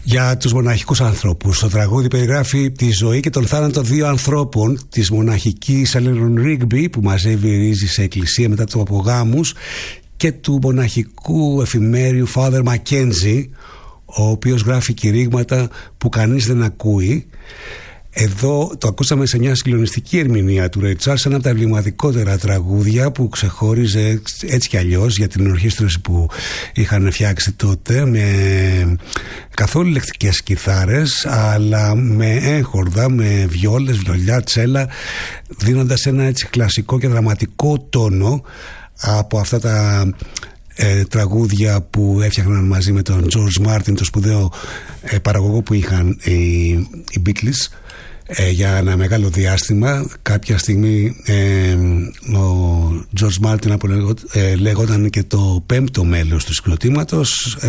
για τους μοναχικούς ανθρώπους. Το τραγούδι περιγράφει τη ζωή και τον θάνατο δύο ανθρώπων, της μοναχικής Eleanor Rigby που μαζεύει ρύζι σε εκκλησία μετά τους απογάμους και του μοναχικού εφημέριου Father Mackenzie, ο οποίος γράφει κηρύγματα που κανείς δεν ακούει. Εδώ το ακούσαμε σε μια συγκλονιστική ερμηνεία του Ray Charles, ένα από τα εμβληματικότερα τραγούδια που ξεχώριζε έτσι κι αλλιώς για την ορχήστρωση που είχαν φτιάξει τότε, με καθόλου ηλεκτρικές κιθάρες, αλλά με έγχορδα, με βιόλες, βιολιά, τσέλα, δίνοντας ένα έτσι κλασικό και δραματικό τόνο από αυτά τα τραγούδια που έφτιαχναν μαζί με τον George Martin, το σπουδαίο παραγωγό που είχαν οι Beatles για ένα μεγάλο διάστημα. Κάποια στιγμή ο George Martin λέγονταν και το πέμπτο μέλος του συγκροτήματος.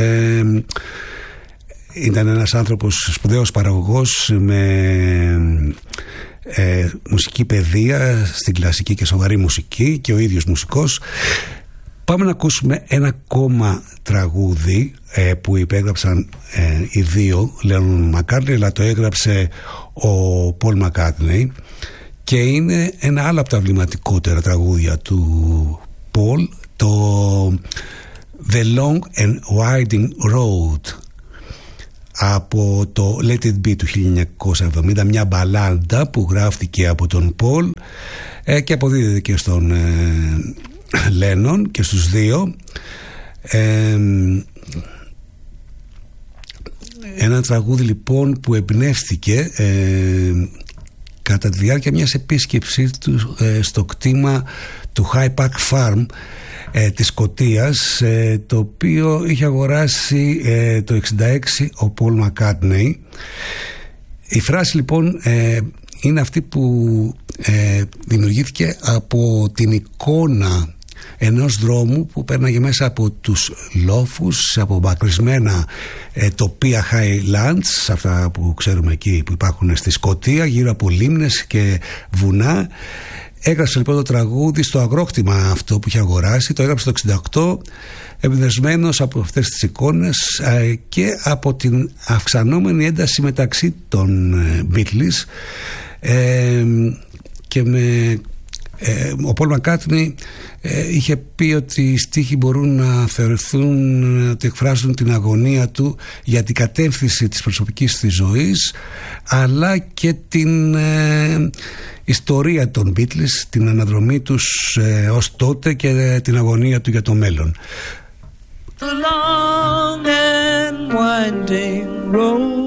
Ήταν ένας άνθρωπος σπουδαίος παραγωγός με μουσική παιδεία στην κλασική και σοβαρή μουσική και ο ίδιος μουσικός. Πάμε να ακούσουμε ένα ακόμα τραγούδι που υπέγραψαν οι δύο, Lennon McCartney, αλλά το έγραψε ο Paul McCartney και είναι ένα άλλο από τα εμβληματικότερα τραγούδια του Paul, το The Long and Winding Road από το Let It Be του 1970, μια μπαλάντα που γράφτηκε από τον Paul και αποδίδεται και στον Lennon και στους δύο. Ένα τραγούδι λοιπόν που εμπνεύστηκε κατά τη διάρκεια μιας επίσκεψης του στο κτήμα του High Park Farm της Σκωτίας, το οποίο είχε αγοράσει το 1966 ο Paul McCartney. Η φράση λοιπόν είναι αυτή που δημιουργήθηκε από την εικόνα ενός δρόμου που πέρναγε μέσα από τους λόφους, από μακρισμένα τοπία Highlands, αυτά που ξέρουμε εκεί που υπάρχουν στη Σκωτία, γύρω από λίμνες και βουνά. Έγραψε λοιπόν το τραγούδι στο αγρόκτημα αυτό που είχε αγοράσει, το έγραψε το 1968, εμπνευσμένος από αυτές τις εικόνες και από την αυξανόμενη ένταση μεταξύ των Beatles και με ο Paul McCartney είχε πει ότι οι στίχοι μπορούν να θεωρηθούν ότι εκφράζουν την αγωνία του για την κατεύθυνση της προσωπικής της ζωής, αλλά και την ιστορία των Beatles, την αναδρομή τους ως τότε και την αγωνία του για το μέλλον. The long and winding road.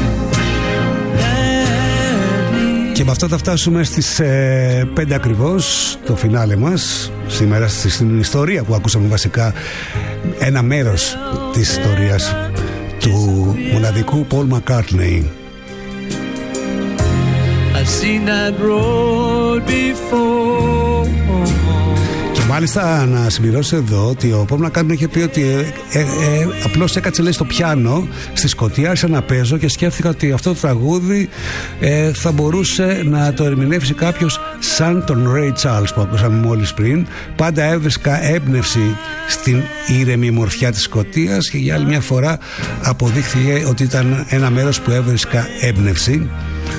Και με αυτό θα φτάσουμε στις 5 ακριβώς, το φινάλε μας σήμερα, στην ιστορία που ακούσαμε βασικά ένα μέρος της ιστορίας του μοναδικού Paul McCartney. I've seen that road before. Και μάλιστα να συμπληρώσω εδώ ότι ο Paul McCartney είχε πει ότι απλώς έκατσε, λέει, στο πιάνο στη Σκωτία, άρχισα να παίζω και σκέφτηκα ότι αυτό το τραγούδι θα μπορούσε να το ερμηνεύσει κάποιος σαν τον Ray Charles που ακούσαμε μόλις πριν. Πάντα έβρισκα έμπνευση στην ήρεμη μορφιά της Σκωτίας και για άλλη μια φορά αποδείχθηκε ότι ήταν ένα μέρος που έβρισκα έμπνευση.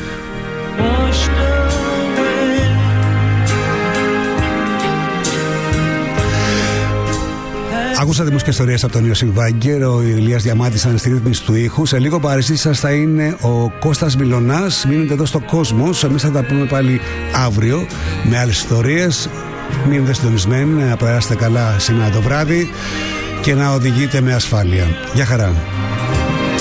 Ακούσατε μουσικές ιστορίες από τον Ιωσήφ Βάγκερ, ο Ηλίας Διαμάτης ήταν στη ρύθμιση του ήχου. Σε λίγο παραστή σας θα είναι ο Κώστας Μιλωνάς. Μείνετε εδώ στο Κόσμος. Εμείς θα τα πούμε πάλι αύριο με άλλες ιστορίες. Μείνετε συντονισμένοι, να περάσετε καλά σήμερα το βράδυ και να οδηγείτε με ασφάλεια. Γεια χαρά.